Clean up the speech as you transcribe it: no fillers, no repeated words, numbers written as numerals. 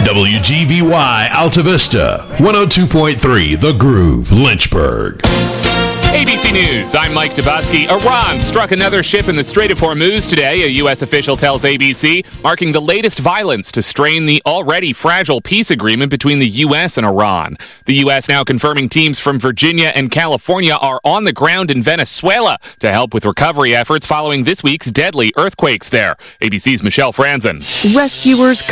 WGVY Alta Vista, 102.3 The Groove, Lynchburg. ABC News, I'm Mike Dubosky. Iran struck another ship in the Strait of Hormuz today, a U.S. official tells ABC, marking the latest violence to strain the already fragile peace agreement between the U.S. and Iran. The U.S. now confirming teams from Virginia and California are on the ground in Venezuela to help with recovery efforts following this week's deadly earthquakes there. ABC's Michelle Franzen. Rescuers